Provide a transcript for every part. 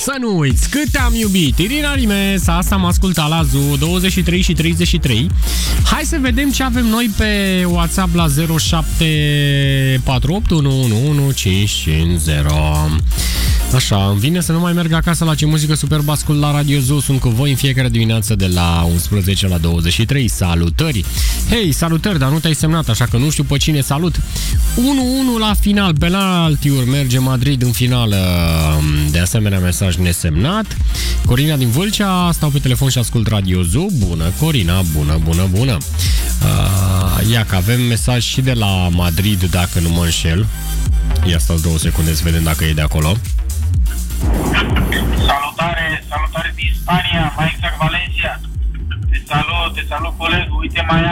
Să nu uiți cât te-am iubit. Irina Rimes, asta am ascultat la Zoo, 23 și 33. Hai să vedem ce avem noi pe WhatsApp la 0748 111550. Așa, îmi vine să nu mai merg acasă la ce muzică superbă ascult la Radio Zoo. Sunt cu voi în fiecare dimineață de la 11 la 23. Salutări! Hei, salutări, dar nu te-ai semnat, așa că nu știu pe cine salut. 1-1 la final, penaltiuri, merge Madrid în finală. De asemenea, mesaj nesemnat. Corina din Vâlcea, stau pe telefon și ascult Radio Zoo. Bună, Corina, bună. Ia că avem mesaj și de la Madrid, dacă nu mă înșel. Ia stați 2 secunde să vedem dacă e de acolo. Salutare din Spania, mai exact Valencia. Te salut coleg. Uite, mai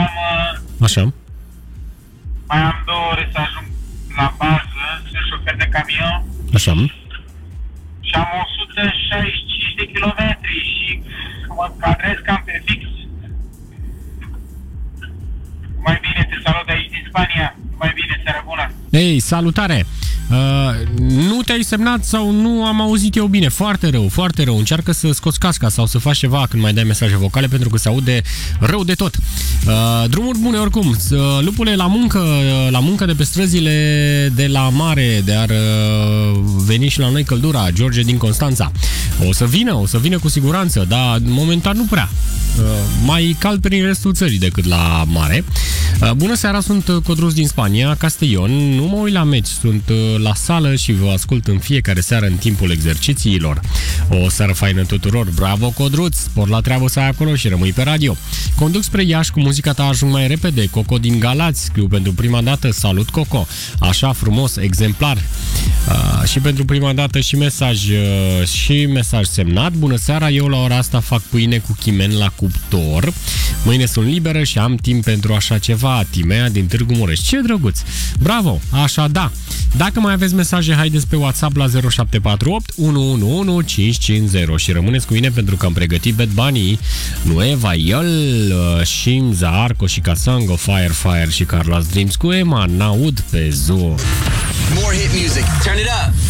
am 2 ore să ajung la bază, sunt șofer de camion. Așa. Și am 165 de kilometri și mă cadrez cam pe fix. Mai bine, te salut de aici din Spania. Mai bine, seara bună. Ei, salutare! Nu te-ai semnat sau nu am auzit eu bine? Foarte rău. Încearcă să scoți casca sau să faci ceva când mai dai mesaje vocale, pentru că se aude rău de tot. Drumuri bune oricum. Lupule, la muncă de pe străzile de la mare, de ar veni și la noi căldura. George din Constanța. O să vină cu siguranță, dar momentan nu prea. Mai cald prin restul țării decât la mare. Bună seara, sunt Codrus din Spania, Castellon. Nu mă uit la meci, sunt la sală și vă ascult în fiecare seară în timpul exercițiilor. O seară faină tuturor. Bravo, Codruț! Spor la treabă să ai acolo și rămâi pe radio. Conduc spre Iași, cu muzica ta ajung mai repede. Coco din Galați, scriu pentru prima dată. Salut, Coco! Așa frumos, exemplar. Și pentru prima dată și mesaj semnat. Bună seara, eu la ora asta fac pâine cu chimen la cuptor. Mâine sunt liberă și am timp pentru așa ceva. Timea din Târgu Mureș. Ce drăguț! Bravo! Așa, da! Dacă mai aveți mesaje, haideți pe WhatsApp la 0748 111550 și rămâneți cu mine pentru că am pregătit Bad Bunny, Nueva Iol, Shimza, Arco și Casango, Fire și Carlos Dreams cu Emma. N-aud pe Zoo. More hit music. Turn it up.